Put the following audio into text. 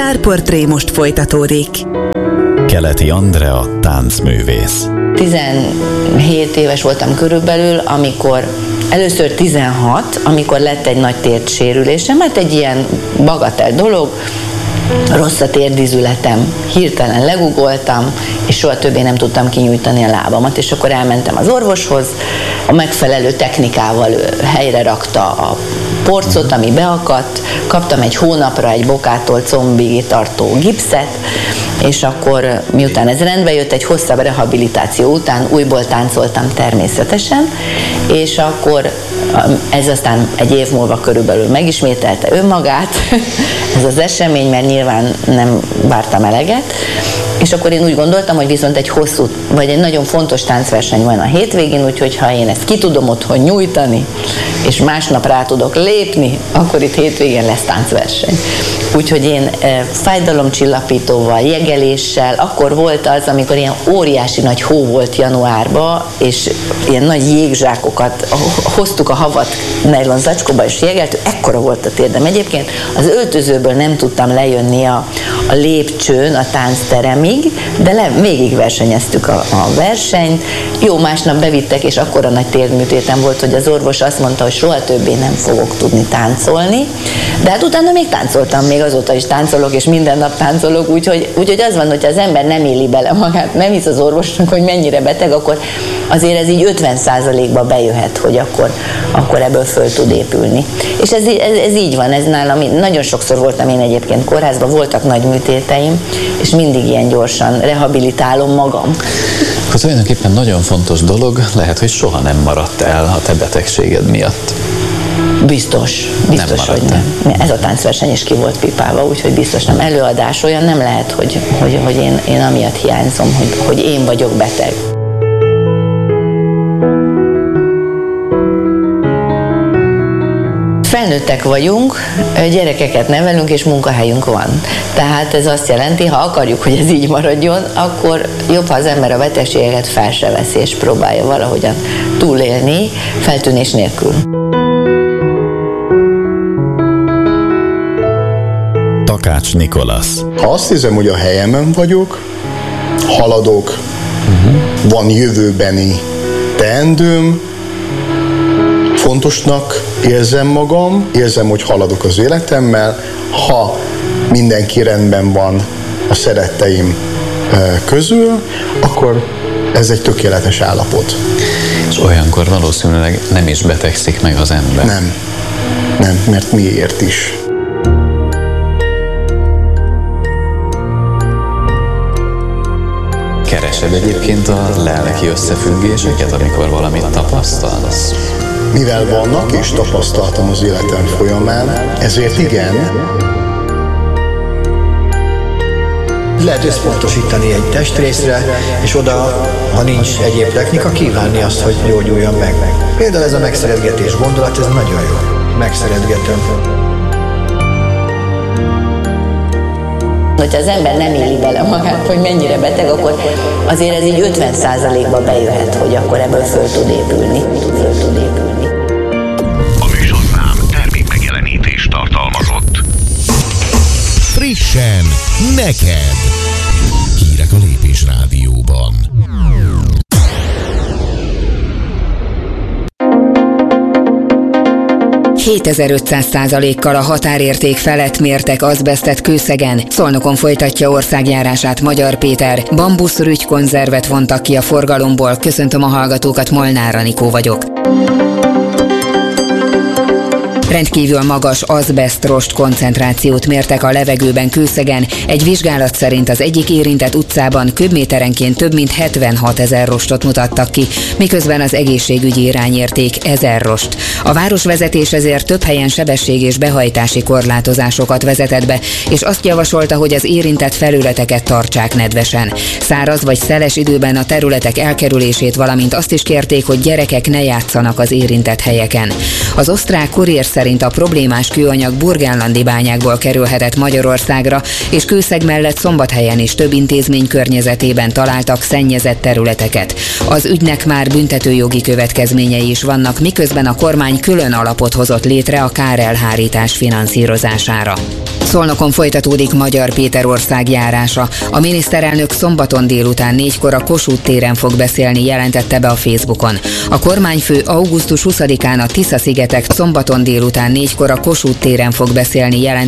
Sztárportré most folytatódik. Keleti Andrea, táncművész. 17 éves voltam körülbelül, amikor először 16, amikor lett egy nagy térdsérülésem, mert egy ilyen bagatel dolog, rossz a térdizületem, hirtelen legugoltam, és soha többé nem tudtam kinyújtani a lábamat, és akkor elmentem az orvoshoz, a megfelelő technikával helyre rakta a porcot, ami beakadt, kaptam egy hónapra egy bokától combig tartó gipszet, és akkor miután ez rendbe jött, egy hosszabb rehabilitáció után újból táncoltam természetesen, és akkor ez aztán egy év múlva körülbelül megismételte önmagát, ez az esemény, mert nyilván nem vártam eleget, és akkor én úgy gondoltam, hogy viszont egy hosszú, vagy egy nagyon fontos táncverseny van a hétvégén, úgyhogy ha én ezt ki tudom otthon nyújtani, és másnap rá tudok lépni, akkor itt hétvégén lesz táncverseny. Úgyhogy én fájdalomcsillapítóval, jegeléssel, akkor volt az, amikor ilyen óriási nagy hó volt januárban, és ilyen nagy jégzsákokat hoztuk a havat nylon zacskóba, és jegeltük, ekkora volt a térdem. Egyébként az öltözőből nem tudtam lejönni a lépcsőn, a táncteremig, de végig versenyeztük a versenyt. Jó, másnap bevittek, és akkora nagy térdműtétem volt, hogy az orvos azt mondta, hogy soha többé nem fogok tudni táncolni, de hát utána még táncoltam, még azóta is táncolok, és minden nap táncolok, úgyhogy az van, hogyha az ember nem éli bele magát, nem hisz az orvosnak, hogy mennyire beteg, akkor azért ez így 50%-ba bejöhet, hogy akkor ebből föl tud épülni. És ez így van, ez nálam, nagyon sokszor voltam én egyébként kórházban, voltak nagy műtéteim, és mindig ilyen gyorsan rehabilitálom magam. Akkor tulajdonképpen nagyon fontos dolog, lehet, hogy soha nem maradt el a te betegséged miatt. Biztos, hogy nem. Ez a táncverseny is ki volt pipálva, úgyhogy biztos nem. Előadás olyan nem lehet, hogy én amiatt hiányzom, hogy én vagyok beteg. Felnőttek vagyunk, gyerekeket nevelünk, és munkahelyünk van. Tehát ez azt jelenti, ha akarjuk, hogy ez így maradjon, akkor jobb, ha az ember a betegségeket fel se veszi, és próbálja valahogyan túlélni, feltűnés nélkül. Takács Nikolasz. Ha azt hiszem, hogy a helyemen vagyok, haladok, van jövőbeni teendőm, fontosnak érzem magam, érzem, hogy haladok az életemmel, ha mindenki rendben van a szeretteim közül, akkor ez egy tökéletes állapot. És olyankor valószínűleg nem is betegszik meg az ember. Nem, mert miért is? Keresed egyébként a lelki összefüggéseket, amikor valamit tapasztalsz? Mivel vannak és tapasztaltam az életem folyamán, ezért igen. Lehet összpontosítani egy testrészre, és oda, ha nincs egyéb technika, kívánni azt, hogy gyógyuljon meg. Például ez a megszeretgetés gondolat, ez nagyon jó. Megszeretgetem. Hogyha az ember nem éli bele magát, hogy mennyire beteg, akkor azért ez így 50%-ba bejöhet, hogy akkor ebből föl tud épülni. A műsorszám termékmegjelenítést tartalmazott. Frissen neked! Hírek a Lépés Rádióban. ...7500%-kal a határérték felett mértek azbesztet Kőszegen. Szolnokon folytatja országjárását Magyar Péter. Bambusz-rügykonzervet vontak ki a forgalomból. Köszöntöm a hallgatókat, Molnár Anikó vagyok. Rendkívül magas azbesztrost koncentrációt mértek a levegőben Kőszegen. Egy vizsgálat szerint az egyik érintett utcában köbméterenként több mint 76 000 rostot mutattak ki, miközben az egészségügyi irányérték 1000 rost. A városvezetés ezért több helyen sebesség- és behajtási korlátozásokat vezetett be, és azt javasolta, hogy az érintett felületeket tartsák nedvesen. Száraz vagy szeles időben a területek elkerülését, valamint azt is kérték, hogy gyerekek ne játszanak az érintett helyeken. Az osztrák Kurier szerint a problémás kőanyag burgenlandi bányákból kerülhetett Magyarországra, és Kőszeg mellett Szombathelyen is több intézmény környezetében találtak szennyezett területeket. Az ügynek már büntetőjogi következményei is vannak, miközben a kormány külön alapot hozott létre a kárelhárítás finanszírozására. Szolnokon folytatódik Magyar Péter ország járása. A miniszterelnök szombaton délután 4-kor a Kossuth téren fog beszélni, jelentette be a Facebookon. A kormányfő augusztus 20-án a Tisza-szigetek szombaton délután 4-kor a Kossuth téren fog beszélni, jelentette